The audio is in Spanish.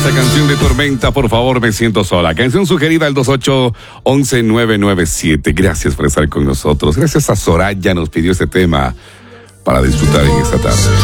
esta canción de Tormenta, Por favor, me siento sola. Canción sugerida al 2811-997. Gracias por estar con nosotros. Gracias a Soraya, nos pidió este tema para disfrutar en esta tarde.